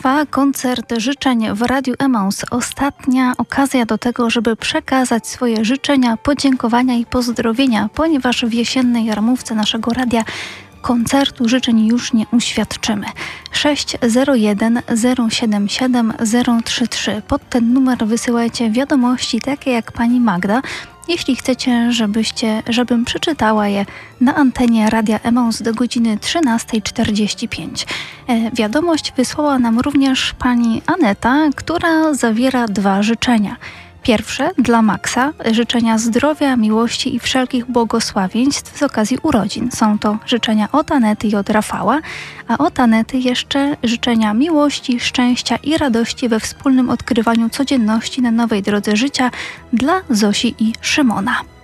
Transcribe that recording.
Trwa koncert życzeń w Radiu Emaus. Ostatnia okazja do tego, żeby przekazać swoje życzenia, podziękowania i pozdrowienia, ponieważ w jesiennej jarmówce naszego radia koncertu życzeń już nie uświadczymy. 601 077 033. Pod ten numer wysyłajcie wiadomości takie jak pani Magda, jeśli chcecie, żebym przeczytała je na antenie Radia Emaus do godziny 13:45. Wiadomość wysłała nam również pani Aneta, która zawiera 2 życzenia. Pierwsze dla Maxa, życzenia zdrowia, miłości i wszelkich błogosławieństw z okazji urodzin. Są to życzenia od Anety i od Rafała, a od Anety jeszcze życzenia miłości, szczęścia i radości we wspólnym odkrywaniu codzienności na nowej drodze życia dla Zosi i Szymona.